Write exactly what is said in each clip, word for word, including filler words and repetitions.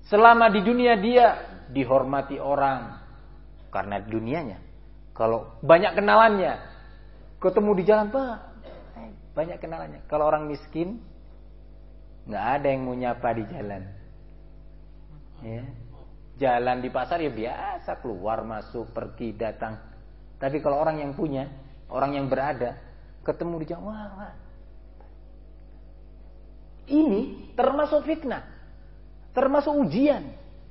Selama di dunia dia dihormati orang karena dunianya. Kalau banyak kenalannya, ketemu di jalan, Pak, banyak kenalannya. Kalau orang miskin, nggak ada yang mau nyapa di jalan. Ya. Jalan di pasar ya biasa, keluar masuk pergi datang. Tapi kalau orang yang punya, orang yang berada, ketemu di jalan, wah, wah. Ini termasuk fitnah, termasuk ujian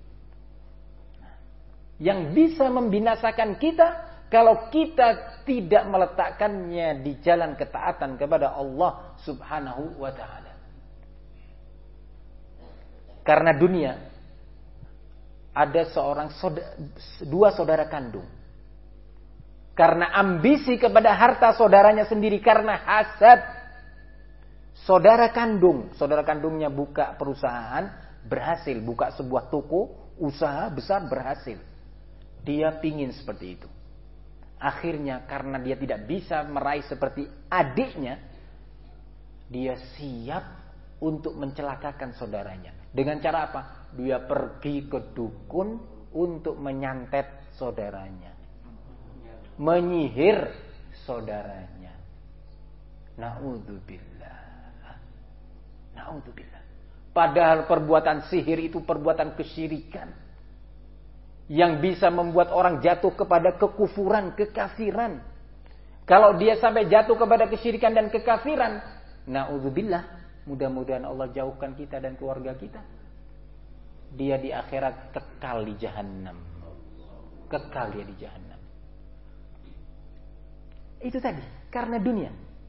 yang bisa membinasakan kita kalau kita tidak meletakkannya di jalan ketaatan kepada Allah Subhanahu wa ta'ala. Karena dunia ada seorang saudara, dua saudara kandung. Karena ambisi kepada harta saudaranya sendiri, karena hasad, saudara kandung, saudara kandungnya buka perusahaan, berhasil, buka sebuah toko, usaha besar, berhasil. Dia pingin seperti itu. Akhirnya karena dia tidak bisa meraih seperti adiknya, dia siap untuk mencelakakan saudaranya. Dengan cara apa? Dia pergi ke dukun untuk menyantet saudaranya, menyihir saudaranya. Na'udzubillah. Na'udzubillah. Padahal perbuatan sihir itu perbuatan kesyirikan yang bisa membuat orang jatuh kepada kekufuran, kekafiran. Kalau dia sampai jatuh kepada kesyirikan dan kekafiran, na'udzubillah, mudah-mudahan Allah jauhkan kita dan keluarga kita. Dia di akhirat kekal di jahanam. Kekal dia di jahanam. Itu tadi, karena dunia.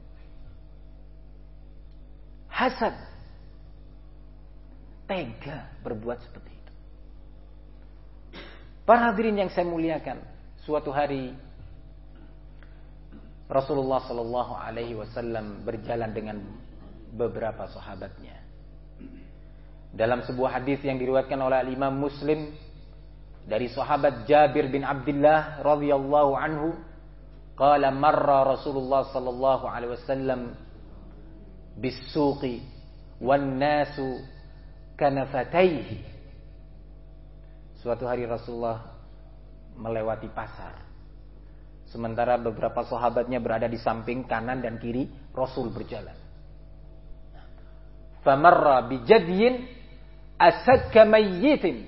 Hasad. Tega berbuat seperti itu. Para hadirin yang saya muliakan, suatu hari Rasulullah Sallallahu Alaihi Wasallam berjalan dengan beberapa sahabatnya. Dalam sebuah hadis yang diriwayatkan oleh Imam Muslim dari sahabat Jabir bin Abdullah radhiyallahu anhu, qala marra Rasulullah Sallallahu Alaihi Wasallam bis-suqi wan nasu kanafataihi. Suatu hari Rasulullah melewati pasar, sementara beberapa sahabatnya berada di samping kanan dan kiri Rasul berjalan. Famarra bijadyin asakka mayyitin.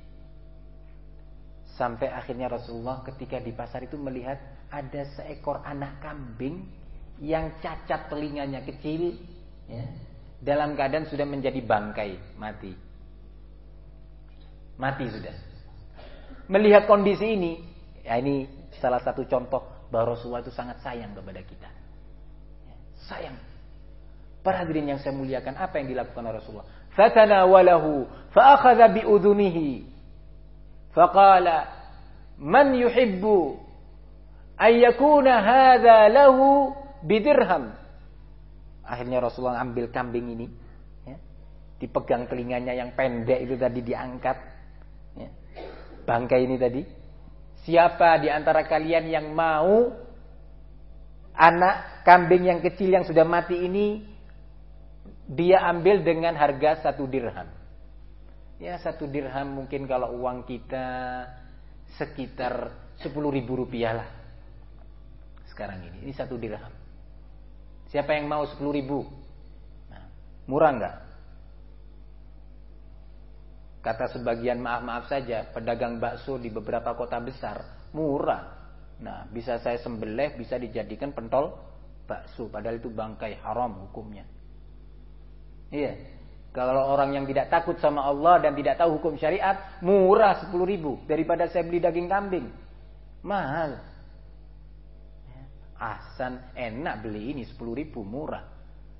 Sampai akhirnya Rasulullah ketika di pasar itu melihat ada seekor anak kambing yang cacat telinganya kecil, ya, dalam keadaan sudah menjadi bangkai, mati. Mati sudah. Melihat kondisi ini, ya ini salah satu contoh bahwa Rasulullah itu sangat sayang kepada kita. Sayang. Para hadirin yang saya muliakan, apa yang dilakukan oleh Rasulullah? Fatanawalahu fa'akhadha bi'udhunihi faqala man yuhibbu ay yakuna hadha lahu bidirham. Akhirnya Rasulullah ambil kambing ini, ya, dipegang telinganya yang pendek itu tadi, diangkat, ya, bangkai ini tadi. Siapa di antara kalian yang mau anak kambing yang kecil yang sudah mati ini dia ambil dengan harga satu dirham? Ya, satu dirham mungkin kalau uang kita sekitar sepuluh ribu rupiah lah sekarang ini. Ini satu dirham. Siapa yang mau sepuluh ribu? Nah, murah enggak? Kata sebagian, maaf-maaf saja, pedagang bakso di beberapa kota besar, murah. Nah, bisa saya sembelih, bisa dijadikan pentol bakso. Padahal itu bangkai, haram hukumnya. Iya. Kalau orang yang tidak takut sama Allah dan tidak tahu hukum syariat, murah sepuluh ribu. Daripada saya beli daging kambing. Mahal. Ahsan, enak beli ini sepuluh ribu, murah.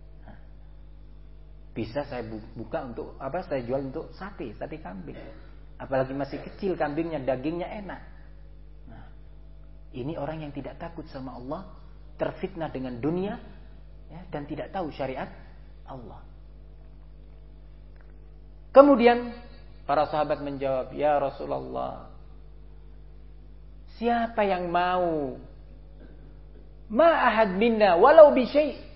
Bisa saya buka untuk apa? Saya jual untuk sate, sate kambing. Apalagi masih kecil kambingnya, dagingnya enak. Nah, ini orang yang tidak takut sama Allah, terfitnah dengan dunia, ya, dan tidak tahu syariat Allah. Kemudian para sahabat menjawab, ya Rasulullah, siapa yang mau? Ma ahad minna walau bi syai'.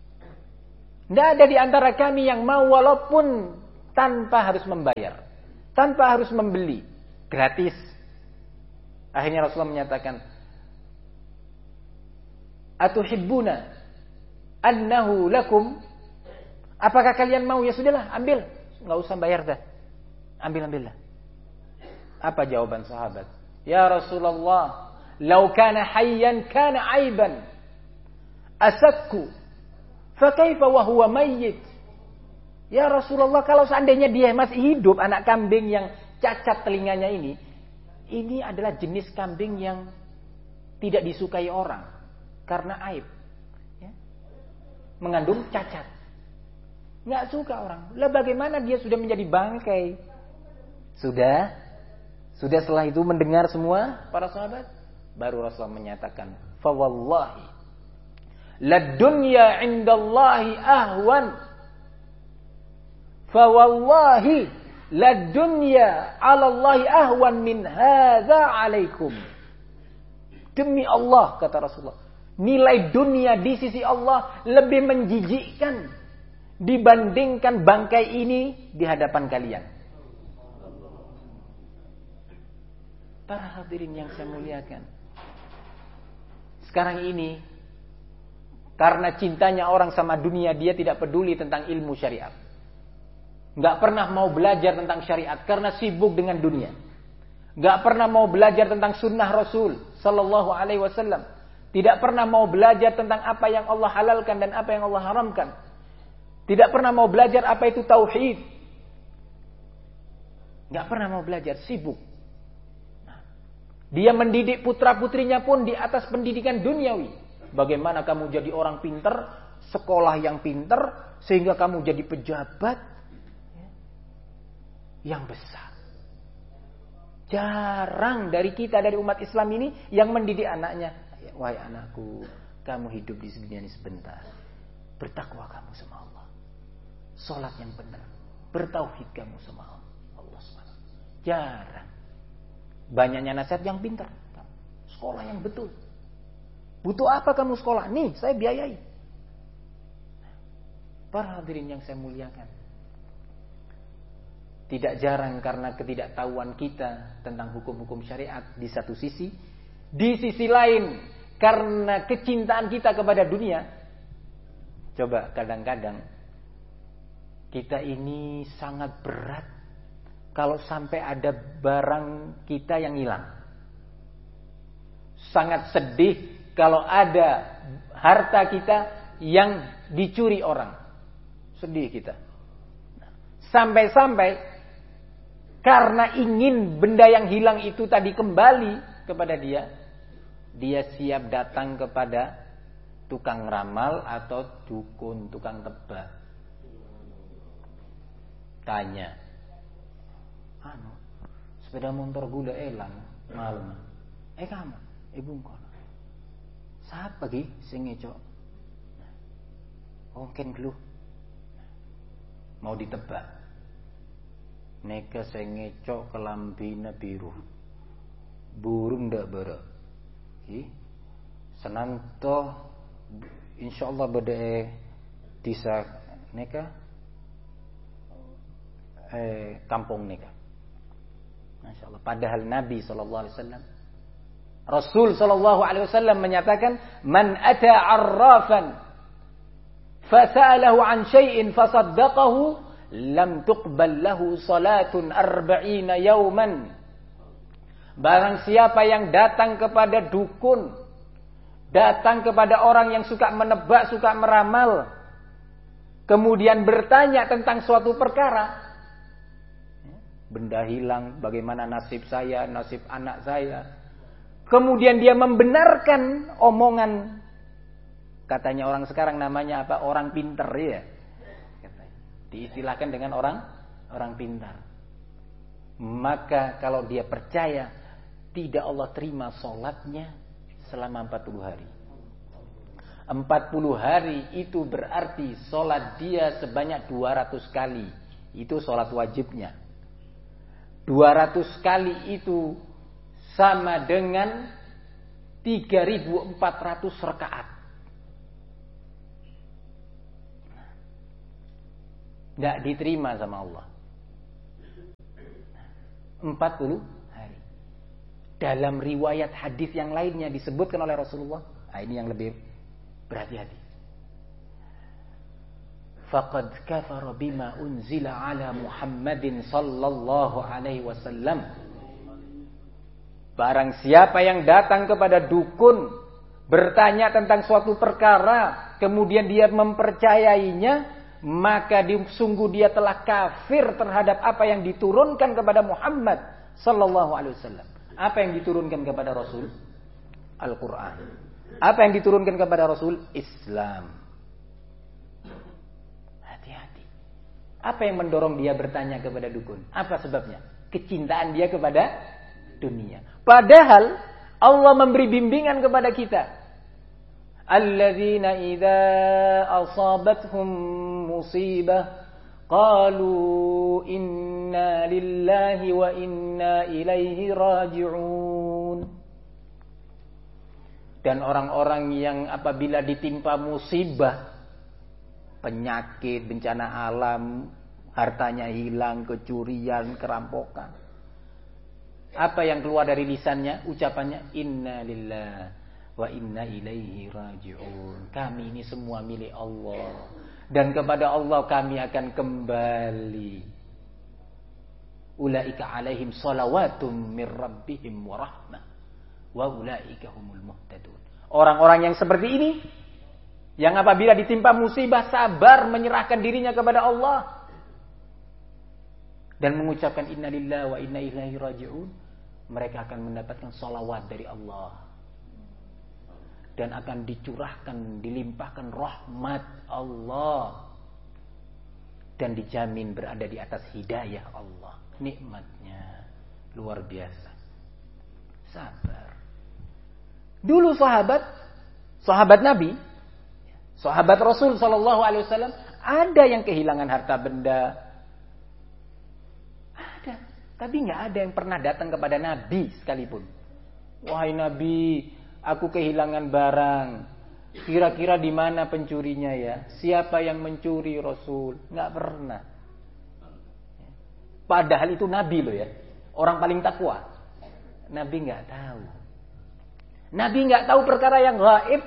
Tidak ada di antara kami yang mau walaupun tanpa harus membayar. tanpa harus membeli, gratis. Akhirnya Rasulullah menyatakan, atuhibbuna annahu lakum? Apakah kalian mau? Ya sudahlah, ambil, nggak usah bayar dah, ambil ambillah. Apa jawaban sahabat? Ya Rasulullah, lau kana hayyan kana aiban, asakku, fa kaifa wa huwa mayyit? Ya Rasulullah, kalau seandainya dia masih hidup, anak kambing yang cacat telinganya ini, ini adalah jenis kambing yang tidak disukai orang karena aib, ya, mengandung cacat, nggak suka orang. Lah bagaimana dia sudah menjadi bangkai? Sudah, sudah setelah itu mendengar semua para sahabat, baru Rasulullah menyatakan, fa wallahi lad dunya indallahi ahwan, fa wallahi lad dunya 'ala Allahi ahwan min hadza 'alaikum. Demi Allah, kata Rasulullah, nilai dunia di sisi Allah lebih menjijikkan dibandingkan bangkai ini di hadapan kalian. Para hadirin yang saya muliakan, sekarang ini karena cintanya orang sama dunia, dia tidak peduli tentang ilmu syariat. Nggak pernah mau belajar tentang syariat karena sibuk dengan dunia. Nggak pernah mau belajar tentang sunnah Rasul Sallallahu Alaihi Wasallam. Tidak pernah mau belajar tentang apa yang Allah halalkan dan apa yang Allah haramkan. Tidak pernah mau belajar apa itu tauhid. Nggak pernah mau belajar, sibuk. Nah, dia mendidik putra putrinya pun di atas pendidikan duniawi. Bagaimana kamu jadi orang pinter, sekolah yang pinter, sehingga kamu jadi pejabat yang besar. Jarang dari kita, dari umat Islam ini yang mendidik anaknya. Wahai anakku, kamu hidup di dunia ini sebentar. Bertakwa kamu sama Allah. Salat yang benar. Bertauhid kamu sama Allah subhanahu wa taala. Jarang. Banyaknya nasihat yang pintar. Sekolah yang betul. Butuh apa kamu sekolah? Nih, saya biayai. Para hadirin yang saya muliakan, tidak jarang karena ketidaktahuan kita tentang hukum-hukum syariat di satu sisi, di sisi lain karena kecintaan kita kepada dunia. Coba kadang-kadang kita ini sangat berat kalau sampai ada barang kita yang hilang. Sangat sedih kalau ada harta kita yang dicuri orang. Sedih kita. Sampai-sampai karena ingin benda yang hilang itu tadi kembali kepada dia, dia siap datang kepada tukang ramal atau dukun, tukang tebak. Tanya, anu, sepeda motor gue udah hilang malam. Eh kamu, ibu kono. Siapa lagi sing ngecok? Oh ken lu. Mau ditebak. Neka sing ngecok kelambina biru. Burung ndak bara. Ih. Senanto insyaallah bade desa neka eh kampung neka. Masyaallah. Padahal Nabi sallallahu alaihi wasallam, Rasul sallallahu alaihi wasallam menyatakan, "Man ata 'arrafan fasa'alahu 'an syai'in fasaddaqahu lam tuqbal lahu salatun arba'ina yawman." Barang siapa yang datang kepada dukun, datang kepada orang yang suka menebak, suka meramal, kemudian bertanya tentang suatu perkara, benda hilang, bagaimana nasib saya, nasib anak saya, kemudian dia membenarkan omongan, katanya orang sekarang namanya apa? Orang pintar ya. Diistilahkan dengan orang orang pintar. Maka kalau dia percaya, tidak Allah terima sholatnya selama empat puluh hari. empat puluh hari itu berarti sholat dia sebanyak dua ratus kali. Itu sholat wajibnya. dua ratus kali itu sama dengan tiga ribu empat ratus rakaat. Tidak diterima sama Allah. empat puluh hari. Dalam riwayat hadis yang lainnya disebutkan oleh Rasulullah. Nah, ini yang lebih berhati-hati. Faqad kafara bima unzila ala Muhammadin sallallahu alaihi wasallam. Barang siapa yang datang kepada dukun, bertanya tentang suatu perkara, kemudian dia mempercayainya, maka sungguh dia telah kafir terhadap apa yang diturunkan kepada Muhammad sallallahu alaihi wasallam. Apa yang diturunkan kepada Rasul? Al-Quran. Apa yang diturunkan kepada Rasul? Islam. Hati-hati. Apa yang mendorong dia bertanya kepada dukun? Apa sebabnya? Kecintaan dia kepada dunia. Padahal Allah memberi bimbingan kepada kita. Alladzina idza asabathum musibah qalu inna lillahi wa inna ilaihi raji'un. Dan orang-orang yang apabila ditimpa musibah, penyakit, bencana alam, hartanya hilang, kecurian, kerampokan, apa yang keluar dari lisannya? Ucapannya inna lillahi wa inna ilaihi raji'un. Kami ini semua milik Allah, dan kepada Allah kami akan kembali. Ulaika alaihim salawatum mir rabbihim wa rahmah wa ulaika humul muhtadun. Orang-orang yang seperti ini, yang apabila ditimpa musibah sabar menyerahkan dirinya kepada Allah dan mengucapkan inna lillahi wa inna ilaihi raji'un, mereka akan mendapatkan salawat dari Allah dan akan dicurahkan, dilimpahkan rahmat Allah dan dijamin berada di atas hidayah Allah. Nikmatnya luar biasa. Sabar. Dulu sahabat, sahabat Nabi, sahabat Rasul sallallahu alaihi wasallam, ada yang kehilangan harta benda. Ada, tapi nggak ada yang pernah datang kepada Nabi sekalipun. Wahai Nabi, aku kehilangan barang. Kira-kira di mana pencurinya ya? Siapa yang mencuri Rasul? Nggak pernah. Padahal itu Nabi loh ya, orang paling takwa. Nabi nggak tahu. Nabi nggak tahu perkara yang gaib.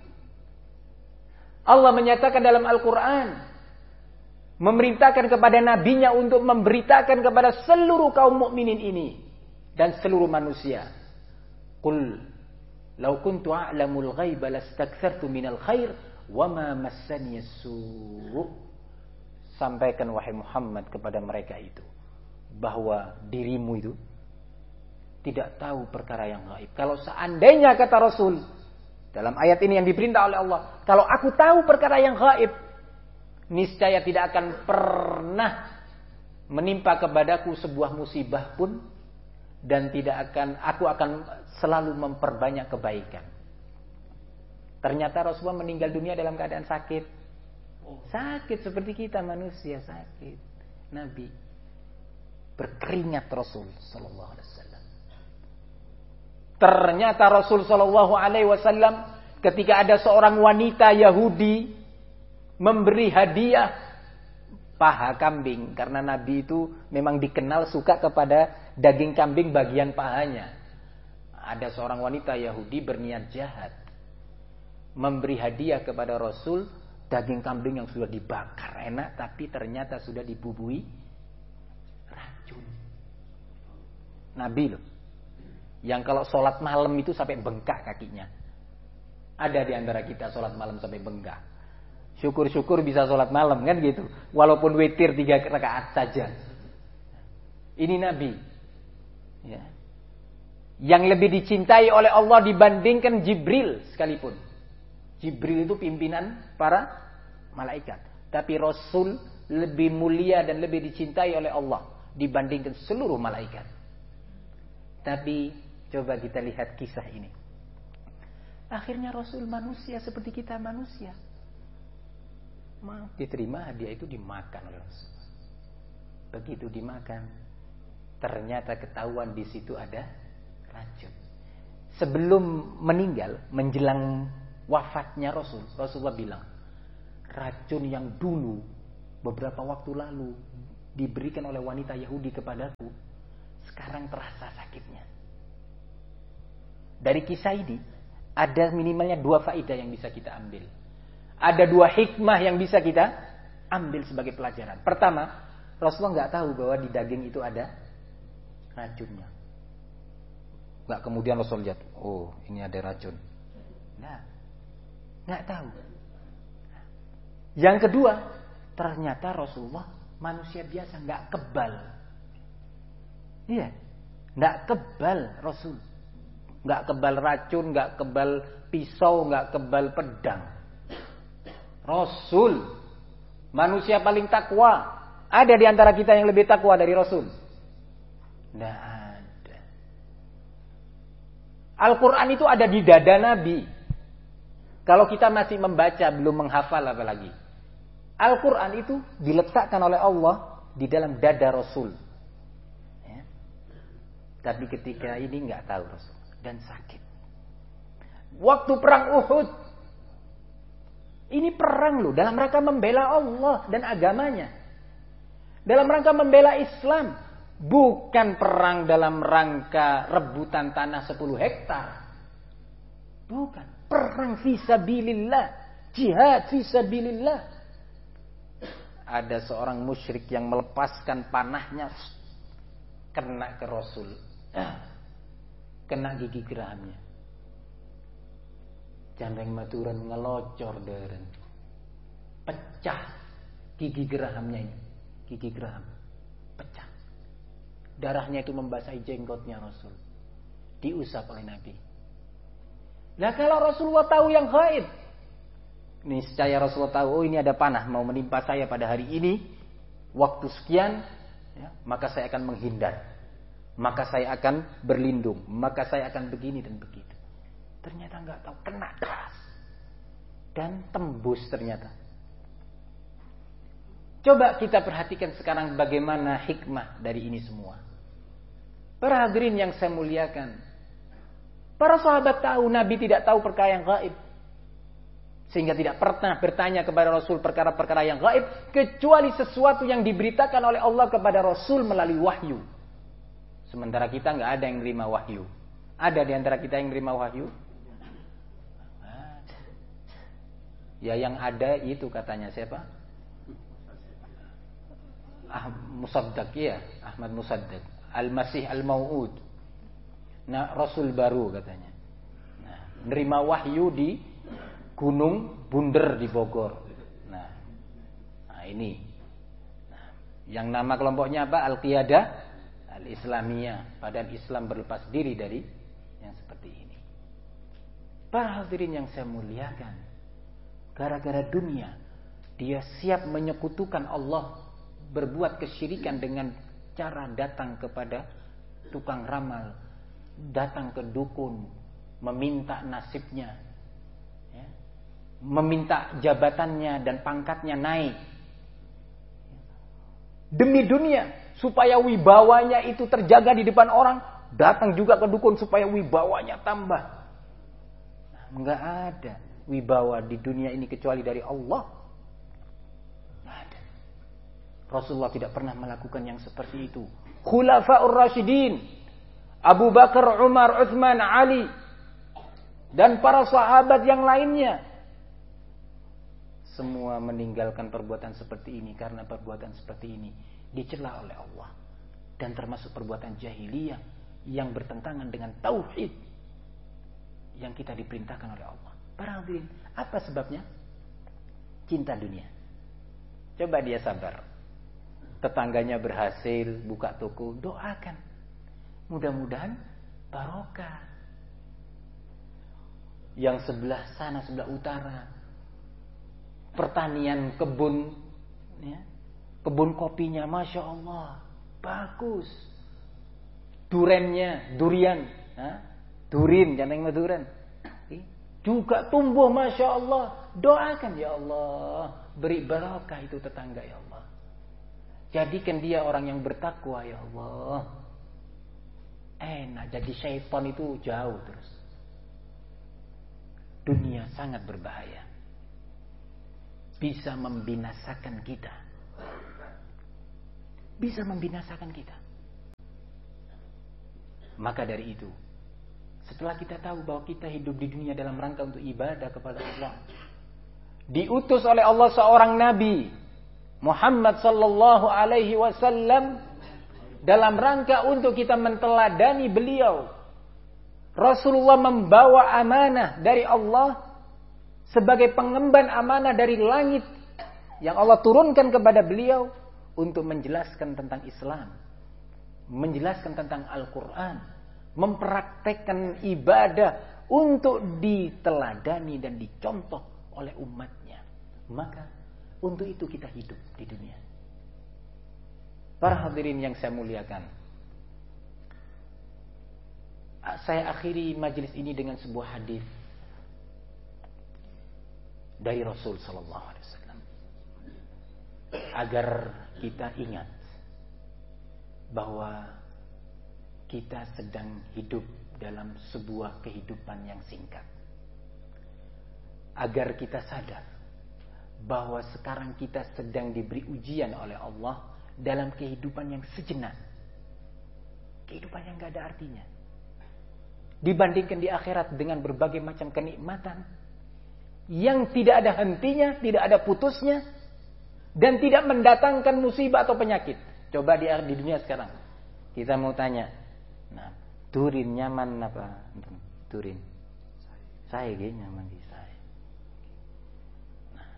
Allah menyatakan dalam Al-Quran, memerintahkan kepada nabinya untuk memberitakan kepada seluruh kaum mukminin ini dan seluruh manusia. Qul law kuntu a'lamul ghaiba lastakthartu minal khair wa ma massani as-su'. Sampaikan wahai Muhammad kepada mereka itu bahwa dirimu itu tidak tahu perkara yang gaib. Kalau seandainya, kata Rasul dalam ayat ini yang diperintah oleh Allah, kalau aku tahu perkara yang gaib, niscaya tidak akan pernah menimpa kepadaku sebuah musibah pun, dan tidak akan aku akan selalu memperbanyak kebaikan. Ternyata Rasulullah meninggal dunia dalam keadaan sakit. Sakit seperti kita manusia, sakit. Nabi berkeringat Rasul sallallahu alaihi wasallam. Ternyata Rasul sallallahu alaihi wasallam ketika ada seorang wanita Yahudi memberi hadiah paha kambing, karena Nabi itu memang dikenal suka kepada daging kambing bagian pahanya. Ada seorang wanita Yahudi berniat jahat memberi hadiah kepada Rasul daging kambing yang sudah dibakar enak, tapi ternyata sudah dibubui racun. Nabi loh, yang kalau sholat malam itu sampai bengkak kakinya. Ada di antara kita sholat malam sampai bengkak. Syukur-syukur bisa sholat malam kan gitu. Walaupun witir tiga rakaat saja. Ini Nabi. Ya. Yang lebih dicintai oleh Allah dibandingkan Jibril sekalipun. Jibril itu pimpinan para malaikat. Tapi Rasul lebih mulia dan lebih dicintai oleh Allah dibandingkan seluruh malaikat. Tapi coba kita lihat kisah ini. Akhirnya Rasul manusia seperti kita manusia. Diterima hadiah itu, dimakan oleh Rasul. Begitu dimakan, ternyata ketahuan di situ ada racun. Sebelum meninggal, menjelang wafatnya Rasul, Rasulullah bilang, racun yang dulu beberapa waktu lalu diberikan oleh wanita Yahudi kepadaku, sekarang terasa sakitnya. Dari kisah ini ada minimalnya dua faedah yang bisa kita ambil. Ada dua hikmah yang bisa kita ambil sebagai pelajaran. Pertama, Rasulullah nggak tahu bahwa di daging itu ada racunnya. Nggak kemudian Rasul lihat, oh ini ada racun. Nah, nggak tahu. Yang kedua, ternyata Rasulullah manusia biasa, nggak kebal. Iya, nggak kebal Rasul. Nggak kebal racun, nggak kebal pisau, nggak kebal pedang. Rasul, manusia paling takwa. Ada di antara kita yang lebih takwa dari Rasul? Nggak ada. Al-Quran itu ada di dada Nabi. Kalau kita masih membaca, belum menghafal apalagi. Al-Quran itu diletakkan oleh Allah di dalam dada Rasul. Ya. Tapi ketika ini nggak tahu Rasul. Dan sakit. Waktu perang Uhud. Ini perang loh. Dalam rangka membela Allah dan agamanya. Dalam rangka membela Islam. Bukan perang dalam rangka rebutan tanah sepuluh hektar. Bukan. Perang fisabilillah. Jihad fisabilillah. Ada seorang musyrik yang melepaskan panahnya. Kena ke Rasul. Kena gigi gerahamnya. Jambeng maturan ngelocor deren. Pecah gigi gerahamnya ini. Gigi geraham. Pecah. Darahnya itu membasahi jenggotnya Rasul. Diusap oleh Nabi. Nah kalau Rasulullah tahu yang gaib. Niscaya Rasulullah tahu, oh ini ada panah mau menimpa saya pada hari ini. Waktu sekian. Ya, maka saya akan menghindar. Maka saya akan berlindung. Maka saya akan begini dan begitu. Ternyata nggak tahu, kena keras. Dan tembus ternyata. Coba kita perhatikan sekarang bagaimana hikmah dari ini semua. Para hadirin yang saya muliakan. Para sahabat tahu Nabi tidak tahu perkara yang gaib. Sehingga tidak pernah bertanya kepada Rasul perkara-perkara yang gaib. Kecuali sesuatu yang diberitakan oleh Allah kepada Rasul melalui wahyu. Sementara kita nggak ada yang nerima wahyu. Ada di antara kita yang nerima wahyu? Ya yang ada itu katanya siapa? Ah, Musaddaq ya, Ahmad Musaddaq. Al-Masih Al-Mau'ud. Nah, Rasul baru katanya. Nah, nerima wahyu di Gunung Bunder di Bogor. Nah, nah ini. Nah, yang nama kelompoknya apa? Al-Qiyadah Al-Islamiyah. Padahal Islam berlepas diri dari yang seperti ini. Para hadirin yang saya muliakan. Gara-gara dunia. Dia siap menyekutukan Allah. Berbuat kesyirikan dengan cara datang kepada tukang ramal. Datang ke dukun. Meminta nasibnya. Ya. Meminta jabatannya dan pangkatnya naik. Demi dunia. Supaya wibawanya itu terjaga di depan orang. Datang juga ke dukun supaya wibawanya tambah. Nah, enggak ada wibawa di dunia ini kecuali dari Allah. Enggak ada. Rasulullah tidak pernah melakukan yang seperti itu. Khulafaur Rasyidin. Abu Bakar, Umar, Utsman, Ali. Dan para sahabat yang lainnya. Semua meninggalkan perbuatan seperti ini. Karena perbuatan seperti ini dicela oleh Allah. Dan termasuk perbuatan jahiliyah yang bertentangan dengan tauhid yang kita diperintahkan oleh Allah. Para hadirin, apa sebabnya? Cinta dunia. Coba dia sabar. Tetangganya berhasil buka toko, doakan. Mudah-mudahan barokah. Yang sebelah sana, sebelah utara, pertanian kebun, ya, kebun kopinya, masya Allah, bagus. Durennya, durian, ha? Durin, jangan yang duren, juga tumbuh, masya Allah. Doakan ya Allah, beri barakah itu tetangga ya Allah. Jadikan dia orang yang bertakwa ya Allah. Enak, jadi syaitan itu jauh terus. Dunia sangat berbahaya. Bisa membinasakan kita. Bisa membinasakan kita. Maka dari itu, setelah kita tahu bahwa kita hidup di dunia dalam rangka untuk ibadah kepada Allah, diutus oleh Allah seorang nabi, Muhammad sallallahu alaihi wasallam, dalam rangka untuk kita menteladani beliau. Rasulullah membawa amanah dari Allah sebagai pengemban amanah dari langit yang Allah turunkan kepada beliau untuk menjelaskan tentang Islam, menjelaskan tentang Al-Quran, mempraktekkan ibadah untuk diteladani dan dicontoh oleh umatnya. Maka untuk itu kita hidup di dunia. Para hadirin yang saya muliakan, saya akhiri majelis ini dengan sebuah hadis dari Rasul sallallahu alaihi wasallam agar kita ingat bahwa kita sedang hidup dalam sebuah kehidupan yang singkat. Agar kita sadar bahwa sekarang kita sedang diberi ujian oleh Allah dalam kehidupan yang sejenak. Kehidupan yang gak ada artinya. Dibandingkan di akhirat dengan berbagai macam kenikmatan yang tidak ada hentinya, tidak ada putusnya, dan tidak mendatangkan musibah atau penyakit. Coba di, di dunia sekarang kita mau tanya, nah, Turin nyaman apa? Turin, saya gini nyaman di saya. Nah,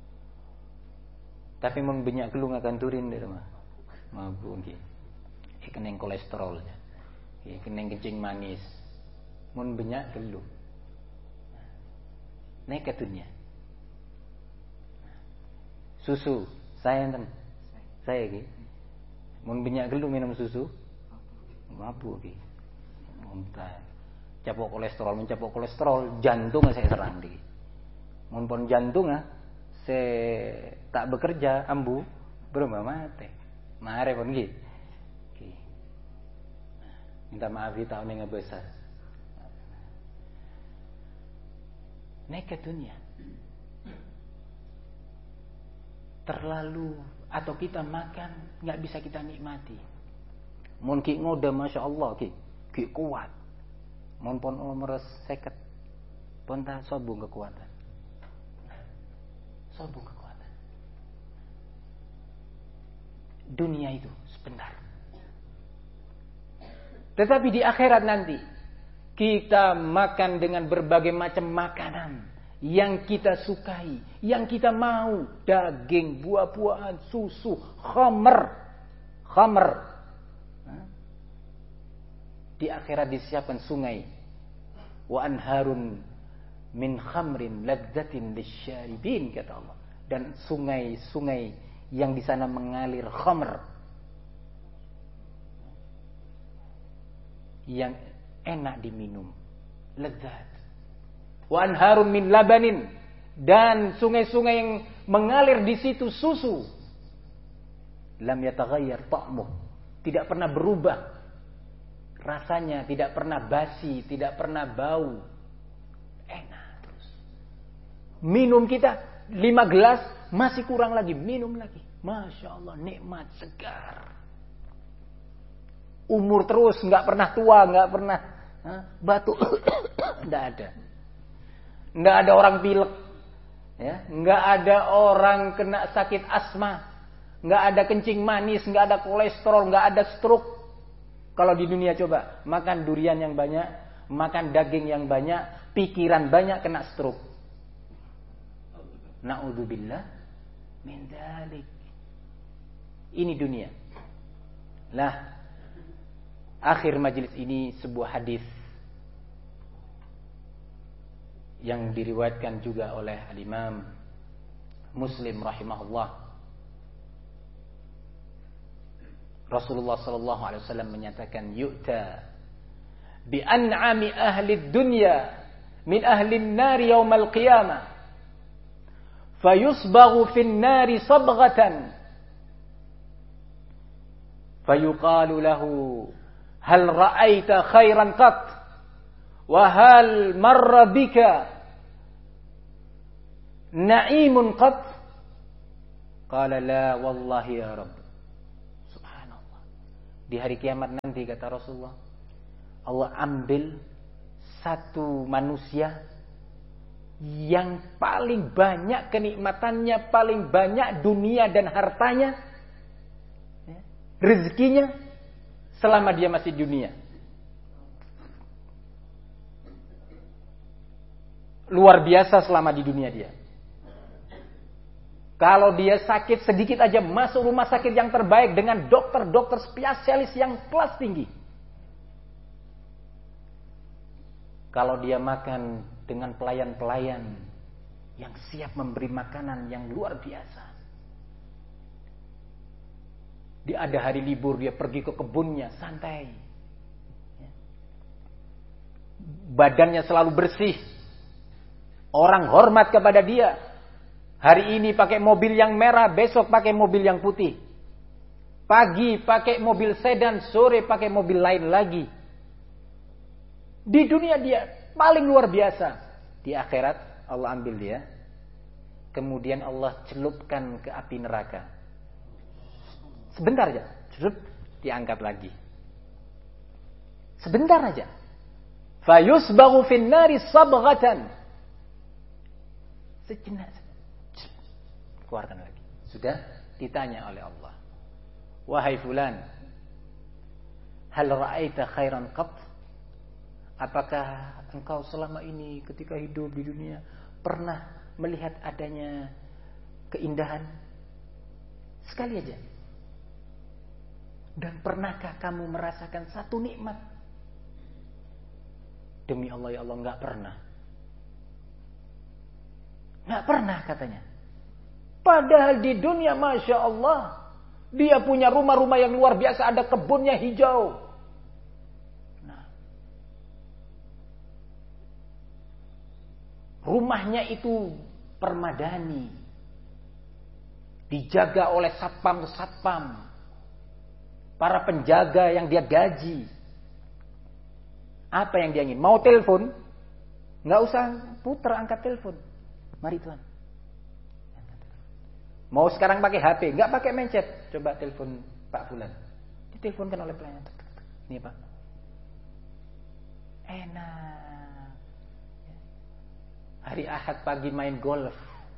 tapi mau banyak kelung akan Turin deh mah, mabuk gini, keneng kolesterolnya, keneng kencing manis, mau banyak kelung, naik ke dunia. Susu, saya enten, saya gini. Mun banyak gelu minum susu, mabuk ki. Muntah. Capok kolesterol, mencapok kolesterol, jantung saya serang di. Mun pon jantung ah, saya tak bekerja, ambu, berapa mati. Mare pon ki. Ki. Minta maaf di tahun yang besar. Naik ke dunia. Terlalu atau kita makan nggak bisa kita nikmati. Mun ki ngode masya Allah ki, ki kuat. Mun pon umres seket, pon tak sobung kekuatan. Sobung kekuatan. Dunia itu sebentar. Tetapi di akhirat nanti kita makan dengan berbagai macam makanan yang kita sukai, yang kita mau, daging, buah-buahan, susu, khamr, khamr. Di akhirat disiapkan sungai, wa anharun min khamrin ladzatin lisyaribin, kata Allah. Dan sungai-sungai yang di sana mengalir khamr, yang enak diminum, lezat. Wa anharun min labanin, dan sungai-sungai yang mengalir di situ susu. Lam yataghayyar ta'muh, tidak pernah berubah rasanya, tidak pernah basi, tidak pernah bau. Enak terus. Minum kita lima gelas, masih kurang lagi, minum lagi. Masya Allah, nikmat, segar. Umur terus, nggak pernah tua, nggak pernah ha, batuk, nggak ada. Nggak ada orang pilek, ya, nggak ada orang kena sakit asma, nggak ada kencing manis, nggak ada kolesterol, nggak ada stroke. Kalau di dunia coba makan durian yang banyak, makan daging yang banyak, pikiran banyak, kena stroke. Na'udzubillah min dzalik. Ini dunia. Lah, akhir majelis ini sebuah hadis yang diriwayatkan juga oleh Al-Imam Muslim rahimahullah. Rasulullah sallallahu alaihi wasallam menyatakan, yu'ta bi an'ami ahli dunya min ahli an-nar yaum al-qiyamah fayusbaghu fi an-nar sabghatan fayuqalu lahu hal ra'aita khairan qat wa hal marra bika na'imun qat? Qala la wallahi ya Rabb. Subhanallah. Di hari kiamat nanti, kata Rasulullah, Allah ambil satu manusia yang paling banyak kenikmatannya, paling banyak dunia dan hartanya, rezekinya selama dia masih dunia. Luar biasa selama di dunia dia. Kalau dia sakit sedikit aja masuk rumah sakit yang terbaik dengan dokter-dokter spesialis yang kelas tinggi. Kalau dia makan dengan pelayan-pelayan yang siap memberi makanan yang luar biasa. Dia ada hari libur, dia pergi ke kebunnya, santai. Badannya selalu bersih. Orang hormat kepada dia. Hari ini pakai mobil yang merah, besok pakai mobil yang putih. Pagi pakai mobil sedan, sore pakai mobil lain lagi. Di dunia dia paling luar biasa. Di akhirat Allah ambil dia. Kemudian Allah celupkan ke api neraka. Sebentar aja, celup, diangkat lagi. Sebentar aja. Fayusbaghu fin nari sabghatan. Sejenak. Keluarkan lagi. Sudah ditanya oleh Allah. Wahai fulan, hal ra'aita khairan qat? Apakah engkau selama ini ketika hidup di dunia pernah melihat adanya keindahan? Sekali aja. Dan pernahkah kamu merasakan satu nikmat? Demi Allah ya Allah, enggak pernah. Enggak pernah katanya. Padahal di dunia Masya Allah, dia punya rumah-rumah yang luar biasa, ada kebunnya hijau. Nah, rumahnya itu permadani, dijaga oleh satpam-satpam, para penjaga yang dia gaji. Apa yang dia ingin? Mau telepon? Nggak usah putar angkat telepon. Mari Tuhan. Mau sekarang pakai H P, nggak pakai mencet. Coba telepon Pak Fulan. Diteleponkan oleh pelayan. Ini Pak. Enak. Hari Ahad pagi main golf.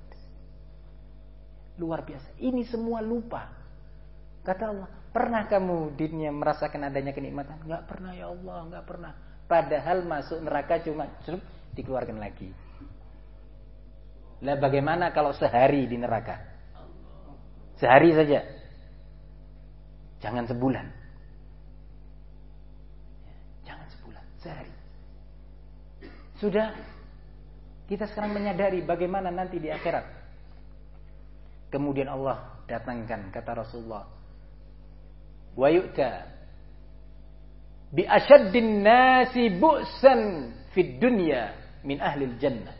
Luar biasa. Ini semua lupa. Kata Allah, pernah kamu di dunia merasakan adanya kenikmatan? Nggak pernah ya Allah, nggak pernah. Padahal masuk neraka cuma celup, dikeluarkan lagi. Lah bagaimana kalau sehari di neraka? Sehari saja. Jangan sebulan. Jangan sebulan, sehari. Sudah, kita sekarang menyadari bagaimana nanti di akhirat. Kemudian Allah datangkan, kata Rasulullah, wa yu'ta bi asyaddin nasi bu'san fid dunya min ahlil jannah.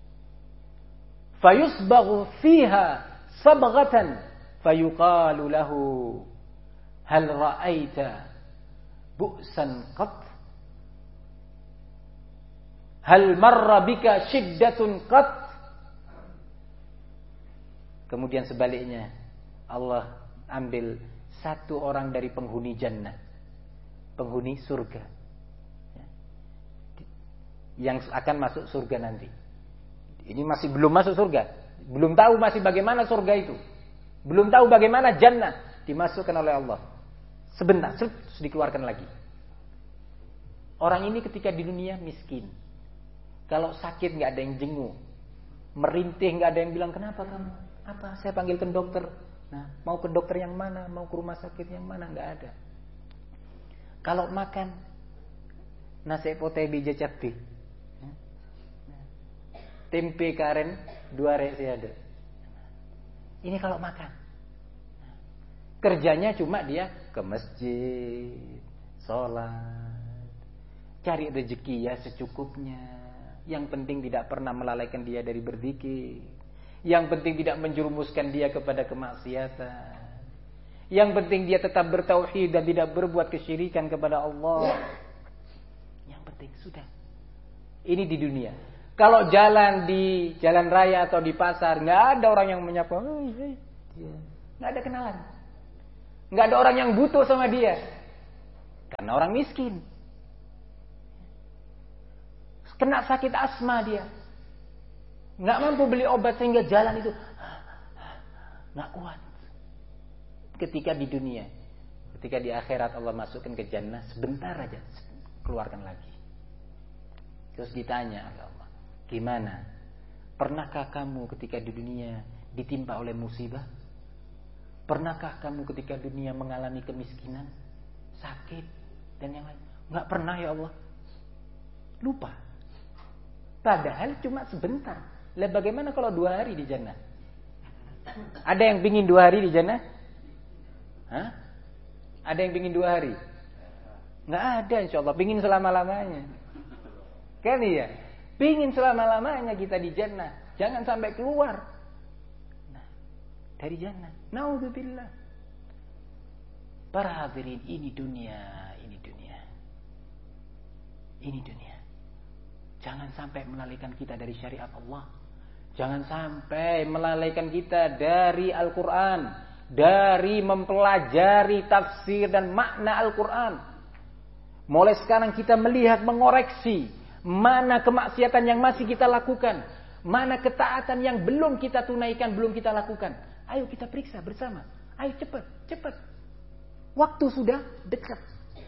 Fayusbaghu fiha sabghatan fayuqalu lahu hal ra'aita bu'san qat? Hal marra bika shiddatun qat? Kemudian sebaliknya Allah ambil satu orang dari penghuni jannah, penghuni surga, yang akan masuk surga nanti. Ini masih belum masuk surga, belum tahu masih bagaimana surga itu, belum tahu bagaimana jannah, dimasukkan oleh Allah. Sebentar, terus dikeluarkan lagi. Orang ini ketika di dunia miskin, kalau sakit nggak ada yang jenguk, merintih nggak ada yang bilang kenapa kamu, apa saya panggilkan dokter. Nah, mau ke dokter yang mana, mau ke rumah sakit yang mana, nggak ada. Kalau makan nasi potai bija cabai, tempe karen dua resi ada. Ini kalau makan. Kerjanya cuma dia ke masjid, sholat, cari rezeki ya secukupnya. Yang penting tidak pernah melalaikan dia dari berzikir. Yang penting tidak menjerumuskan dia kepada kemaksiatan. Yang penting dia tetap bertauhid dan tidak berbuat kesyirikan kepada Allah. Yang penting sudah. Ini di dunia. Kalau jalan di jalan raya atau di pasar, nggak ada orang yang menyapa, nggak ada kenalan, nggak ada orang yang butuh sama dia, karena orang miskin. Kena sakit asma dia. Nggak mampu beli obat sehingga jalan itu nggak kuat. Ketika di dunia, ketika di akhirat Allah masukkan ke jannah, sebentar aja keluarkan lagi. Terus ditanya oleh Allah, gimana? Pernahkah kamu ketika di dunia ditimpa oleh musibah? Pernahkah kamu ketika dunia mengalami kemiskinan, sakit dan yang lain? Nggak pernah ya Allah. Lupa. Padahal cuma sebentar. Lah bagaimana kalau dua hari di jannah? Ada yang pingin dua hari di jannah? Hah? Ada yang pingin dua hari? Nggak ada insya Allah. Pingin selama-lamanya. Kan iya? Pingin selama-lamanya kita di jannah. Jangan sampai keluar. Nah, dari jannah. Naudzubillah. Para hadirin, ini dunia. Ini dunia. Ini dunia. Jangan sampai melalaikan kita dari syariat Allah. Jangan sampai melalaikan kita dari Al-Quran. Dari mempelajari tafsir dan makna Al-Quran. Mulai sekarang kita melihat, mengoreksi. Mana kemaksiatan yang masih kita lakukan. Mana ketaatan yang belum kita tunaikan, belum kita lakukan. Ayo kita periksa bersama. Ayo cepat, cepat. Waktu sudah dekat.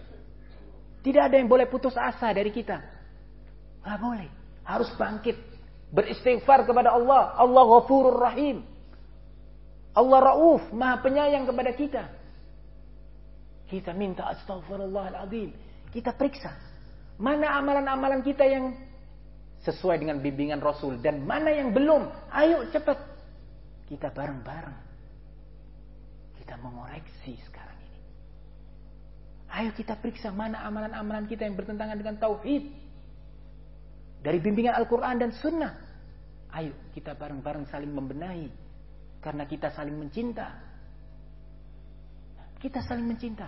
Tidak ada yang boleh putus asa dari kita. Nggak boleh. Harus bangkit. Beristighfar kepada Allah. Allah Ghafurur Rahim. Allah Rauf. Maha penyayang kepada kita. Kita minta astaghfirullahaladzim. Kita periksa. Mana amalan-amalan kita yang sesuai dengan bimbingan Rasul. Dan mana yang belum. Ayo cepat. Kita bareng-bareng. Kita mengoreksi sekarang ini. Ayo kita periksa mana amalan-amalan kita yang bertentangan dengan Tauhid. Dari bimbingan Al-Quran dan Sunnah. Ayo kita bareng-bareng saling membenahi. Karena kita saling mencinta. Kita saling mencinta.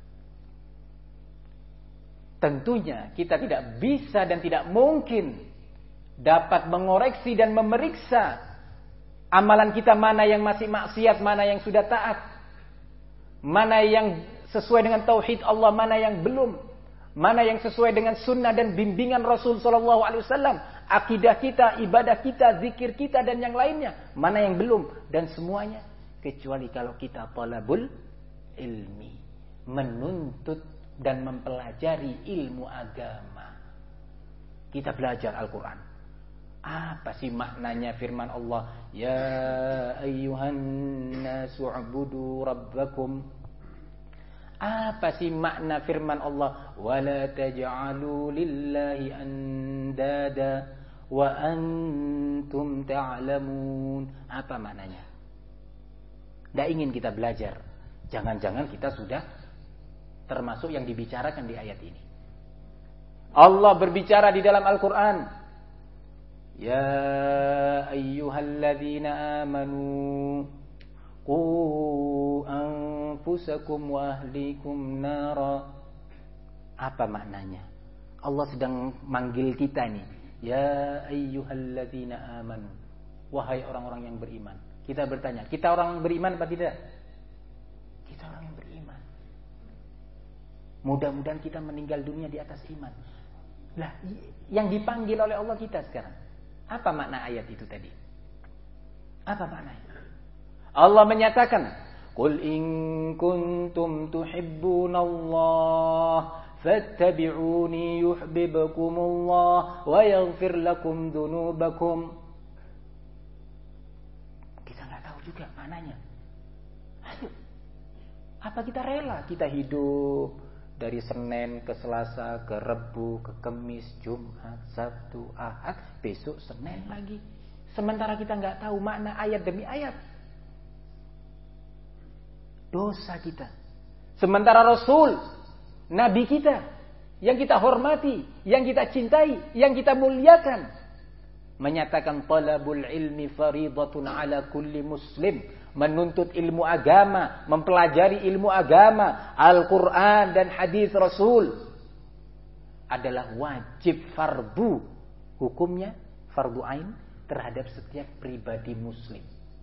Tentunya kita tidak bisa dan tidak mungkin dapat mengoreksi dan memeriksa amalan kita mana yang masih maksiat, mana yang sudah taat. Mana yang sesuai dengan Tauhid Allah, mana yang belum. Mana yang sesuai dengan sunnah dan bimbingan Rasul Sallallahu Alaihi Wasallam. Akidah kita, ibadah kita, zikir kita dan yang lainnya. Mana yang belum. Dan semuanya. Kecuali kalau kita talabul ilmi. Menuntut dan mempelajari ilmu agama. Kita belajar Al-Quran. Apa sih maknanya firman Allah? Ya ayyuhan nasu'budu rabbakum. Apa sih makna firman Allah? Wala taj'alu lillahi andada wa antum ta'lamun. Apa maknanya? Tidak ingin kita belajar. Jangan-jangan kita sudah termasuk yang dibicarakan di ayat ini. Allah berbicara di dalam Al-Quran. Ya ayyuhalladzina amanu qu anfusakum wa ahlikum nara. Apa maknanya? Allah sedang manggil kita nih. Ya ayyuhalladzina amanu. Wahai orang-orang yang beriman. Kita bertanya, kita orang beriman apa tidak? Kita orang yang beriman. Mudah-mudahan kita meninggal dunia di atas iman. Lah, yang dipanggil oleh Allah kita sekarang. Apa makna ayat itu tadi? Apa maknanya? Allah menyatakan, "Qul in kuntum tuhibbunallah fattabi'uni yuhibbukumullah wa yaghfir lakum dzunubakum." Kita enggak tahu juga maknanya. Ayo. Apa kita rela kita hidup dari Senin ke Selasa, ke Rebu, ke Kamis, Jumat, Sabtu, Ahad, besok Senin lagi. Sementara kita enggak tahu makna ayat demi ayat. Dosa kita. Sementara Rasul, Nabi kita, yang kita hormati, yang kita cintai, yang kita muliakan, menyatakan talabul ilmi faridatun ala kulli muslim. Menuntut ilmu agama, mempelajari ilmu agama, Al-Quran dan hadis Rasul adalah wajib fardu. Hukumnya fardu ain terhadap setiap pribadi muslim.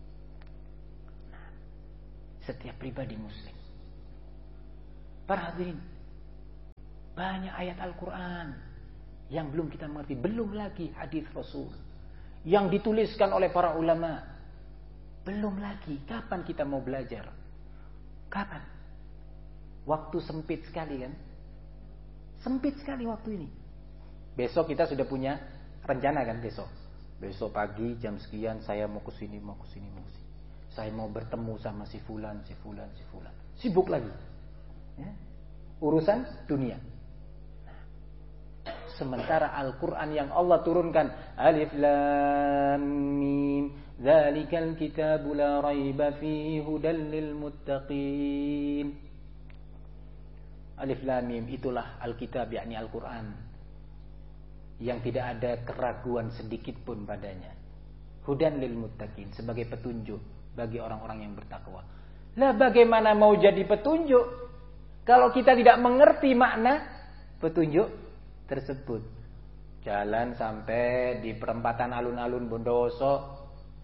Setiap pribadi muslim. Para hadirin, banyak ayat Al-Quran yang belum kita mengerti. Belum lagi hadis Rasul yang dituliskan oleh para ulama. Belum lagi. Kapan kita mau belajar? Kapan? Waktu sempit sekali kan? Sempit sekali waktu ini. Besok kita sudah punya rencana kan besok. Besok pagi jam sekian saya mau ke sini, mau ke sini, mau ke sini. Saya mau bertemu sama si fulan, si fulan, si fulan. Sibuk lagi. Ya. Urusan dunia. Sementara Al-Quran yang Allah turunkan, Alif Lam Mim, Dzalikal kitabu la raiba fihi hudan lil muttaqin. Alif Lam Mim, itulah Alkitab, yakni Al-Quran, yang tidak ada keraguan sedikit pun padanya. Hudan lil muttaqin, sebagai petunjuk bagi orang-orang yang bertakwa. Lah bagaimana mau jadi petunjuk kalau kita tidak mengerti makna petunjuk tersebut? Jalan sampai di perempatan alun-alun Bondowoso,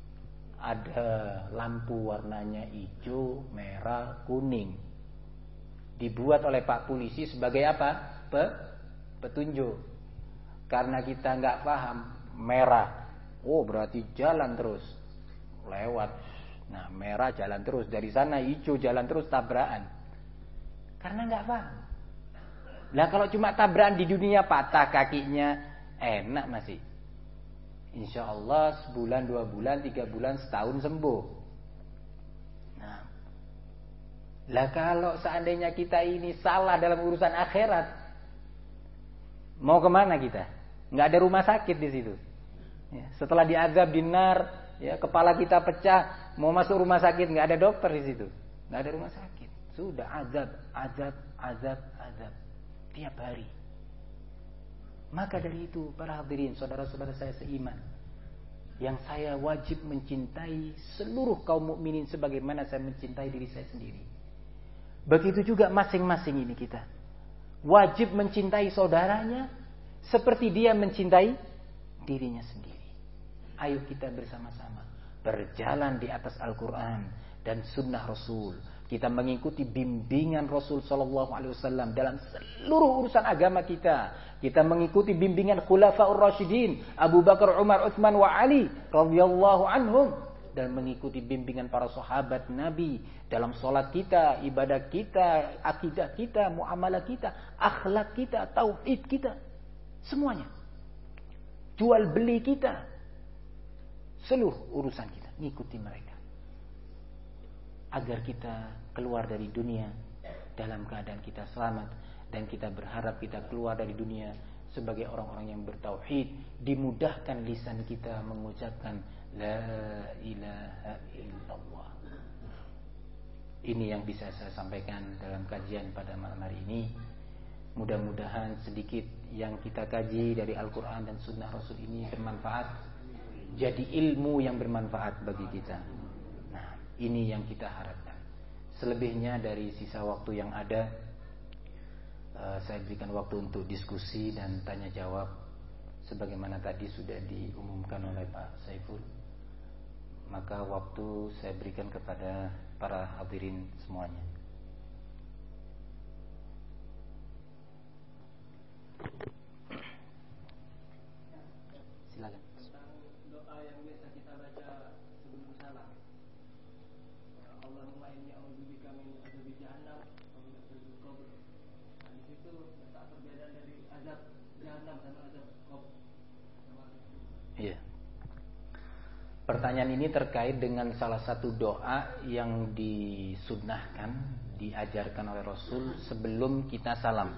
ada lampu warnanya hijau, merah, kuning. Dibuat oleh Pak Polisi sebagai apa? Pe petunjuk. Karena kita nggak paham, merah, oh berarti jalan terus, lewat. Nah merah jalan terus, dari sana hijau jalan terus, tabrakan. Karena nggak paham. Lah kalau cuma tabrakan di dunia, patah kakinya, enak masih. Insya Allah sebulan, dua bulan, tiga bulan, setahun sembuh. Nah, lah kalau seandainya kita ini salah dalam urusan akhirat, mau kemana kita? Nggak ada rumah sakit di situ. Ya, setelah diazab di nar, ya kepala kita pecah, mau masuk rumah sakit, nggak ada dokter di situ, nggak ada rumah sakit. Sudah azab, azab, azab, azab tiap hari. Maka dari itu para hadirin, saudara-saudara saya seiman, yang saya wajib mencintai seluruh kaum mukminin sebagaimana saya mencintai diri saya sendiri. Begitu juga masing-masing ini kita wajib mencintai saudaranya seperti dia mencintai dirinya sendiri. Ayo kita bersama-sama berjalan di atas Al-Quran dan Sunnah Rasul. Kita mengikuti bimbingan Rasul Sallallahu Alaihi Wasallam dalam seluruh urusan agama kita. Kita mengikuti bimbingan Khulafaur Rasyidin, Abu Bakar, Umar, Utsman, wa Ali radhiyallahu anhum, dan mengikuti bimbingan para sahabat Nabi dalam sholat kita, ibadah kita, akidah kita, muamalah kita, akhlak kita, tauhid kita, semuanya. Jual beli kita, seluruh urusan kita, ngikuti mereka. Agar kita keluar dari dunia dalam keadaan kita selamat, dan kita berharap kita keluar dari dunia sebagai orang-orang yang bertauhid, dimudahkan lisan kita mengucapkan la ilaha illallah. Ini yang bisa saya sampaikan dalam kajian pada malam hari ini. Mudah-mudahan sedikit yang kita kaji dari Al-Quran dan Sunnah Rasul ini bermanfaat, jadi ilmu yang bermanfaat bagi kita. Nah, ini yang kita harapkan. Selebihnya dari sisa waktu yang ada, uh, saya berikan waktu untuk diskusi dan tanya jawab, sebagaimana tadi sudah diumumkan oleh Pak Saiful. Maka waktu saya berikan kepada para hadirin semuanya. Silakan. Tentang doa yang biasa kita baca sebelum salam. Allahumma inni a'udzubika min adzabi jahannam wa min adzabil qabr. Nah, di situ letak perbedaan dari azab jahannam dan azab qabr. Iya. Pertanyaan ini terkait dengan salah satu doa yang disunnahkan, diajarkan oleh Rasul sebelum kita salam.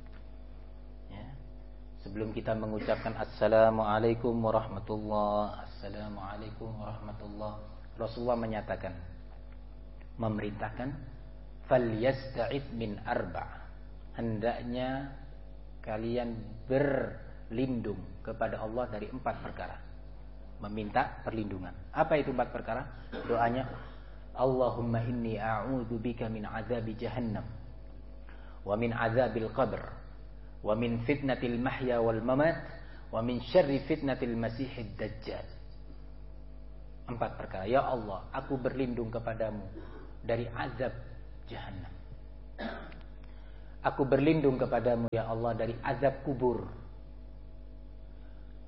Sebelum kita mengucapkan Assalamualaikum warahmatullah, Assalamualaikum warahmatullah, Rasulullah menyatakan, memerintahkan, falyasta'id min arba', hendaknya kalian berlindung kepada Allah dari empat perkara, meminta perlindungan. Apa itu empat perkara? Doanya, Allahumma inni a'udzu bika min azabi jahannam wa min azabil qabr wa min fitnatil mahya wal mamat wa min syarri fitnatil masihid dajjal. Empat perkara. Ya Allah, aku berlindung kepadamu dari azab jahannam. Aku berlindung kepadamu ya Allah dari azab kubur.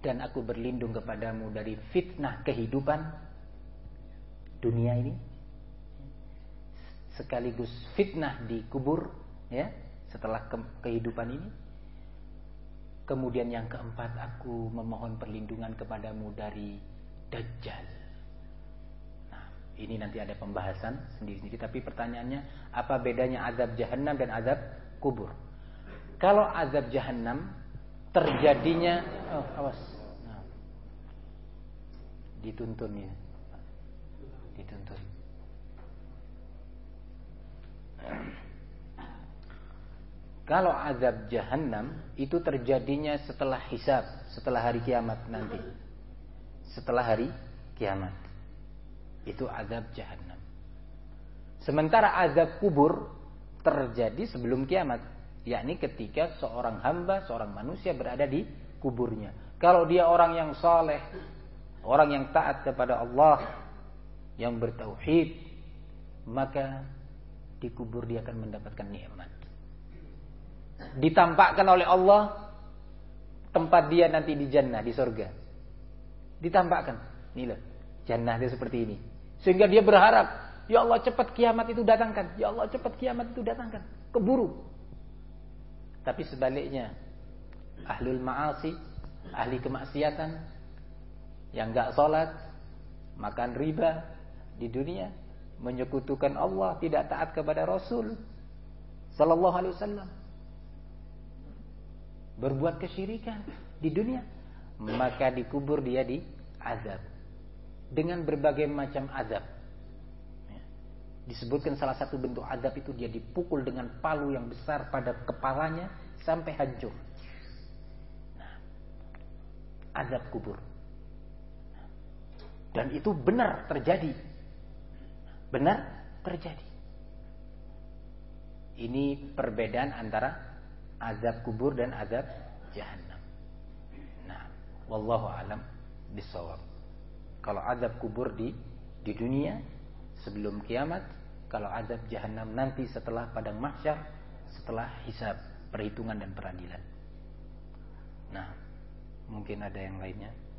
dan aku berlindung kepadamu dari fitnah kehidupan dunia ini, sekaligus fitnah di kubur, ya, setelah ke kehidupan ini. Kemudian yang keempat, aku memohon perlindungan kepadamu dari Dajjal. Nah, ini nanti ada pembahasan sendiri-sendiri. Tapi pertanyaannya, apa bedanya azab Jahannam dan azab kubur? Kalau azab Jahannam terjadinya, oh awas, nah, dituntun ya, dituntun. Kalau azab Jahannam itu terjadinya setelah hisab, setelah hari kiamat nanti. Setelah hari kiamat. Itu azab Jahannam. Sementara azab kubur terjadi sebelum kiamat, yakni ketika seorang hamba, seorang manusia berada di kuburnya. Kalau dia orang yang saleh, orang yang taat kepada Allah, yang bertauhid, maka di kubur dia akan mendapatkan nikmat. Ditampakkan oleh Allah tempat dia nanti di jannah, di surga. Ditampakkan, inilah jannah dia seperti ini. Sehingga dia berharap, ya Allah cepat kiamat itu datangkan, ya Allah cepat kiamat itu datangkan, keburu. Tapi sebaliknya, ahlul ma'asi, ahli kemaksiatan, yang enggak sholat, makan riba di dunia, menyekutukan Allah, tidak taat kepada Rasul sallallahu alaihi wasallam, berbuat kesyirikan di dunia, maka dikubur dia di azab dengan berbagai macam azab. Disebutkan salah satu bentuk azab itu dia dipukul dengan palu yang besar pada kepalanya sampai hancur. Nah, azab kubur. Dan itu benar terjadi. Benar terjadi. Ini perbedaan antara azab kubur dan azab Jahannam. Nah, wallahu alam bisawab. Kalau azab kubur di di dunia sebelum kiamat, kalau azab Jahannam nanti setelah padang mahsyar, setelah hisab, perhitungan dan peradilan. Nah, mungkin ada yang lainnya.